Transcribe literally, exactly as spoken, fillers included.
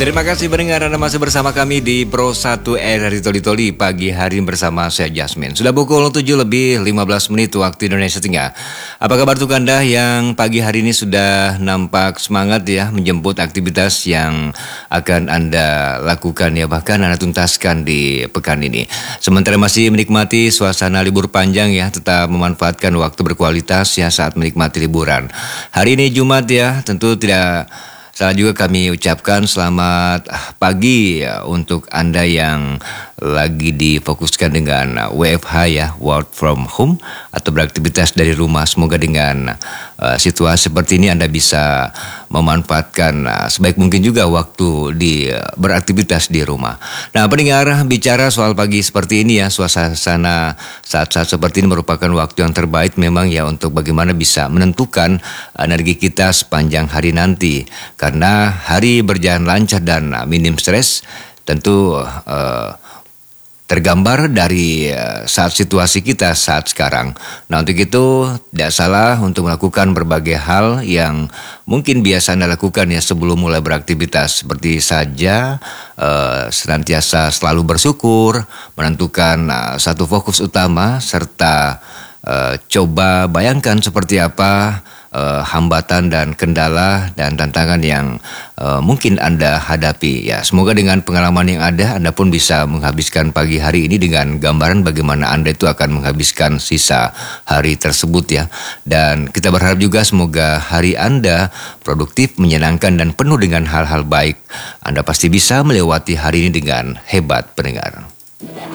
Terima kasih pendengar, Anda masih bersama kami di Pro satu R dari Toli Toli pagi hari bersama saya Jasmine. Sudah pukul tujuh lebih lima belas menit waktu Indonesia Tengah. Apa kabar untuk Anda yang pagi hari ini sudah nampak semangat ya menjemput aktivitas yang akan Anda lakukan ya, bahkan Anda tuntaskan di pekan ini. Sementara masih menikmati suasana libur panjang ya, tetap memanfaatkan waktu berkualitas ya saat menikmati liburan. Hari ini Jumat ya, tentu tidak salah juga kami ucapkan selamat pagi ya, untuk Anda yang lagi difokuskan dengan W F H ya, work from home atau beraktivitas dari rumah. Semoga dengan uh, situasi seperti ini Anda bisa memanfaatkan uh, sebaik mungkin juga waktu di uh, beraktivitas di rumah. Nah, pendengar, bicara soal pagi seperti ini ya, suasana saat-saat seperti ini merupakan waktu yang terbaik memang ya untuk bagaimana bisa menentukan energi kita sepanjang hari nanti. Karena hari berjalan lancar dan minim stres tentu uh, tergambar dari uh, saat situasi kita saat sekarang. Nah, untuk itu tidak salah untuk melakukan berbagai hal yang mungkin biasa Anda lakukan ya sebelum mulai beraktivitas. Seperti saja uh, senantiasa selalu bersyukur, menentukan uh, satu fokus utama, serta uh, coba bayangkan seperti apa Uh, hambatan dan kendala dan tantangan yang uh, mungkin Anda hadapi ya. Semoga dengan pengalaman yang ada Anda pun bisa menghabiskan pagi hari ini dengan gambaran bagaimana Anda itu akan menghabiskan sisa hari tersebut ya. Dan kita berharap juga semoga hari Anda produktif, menyenangkan dan penuh dengan hal-hal baik. Anda pasti bisa melewati hari ini dengan hebat, pendengar.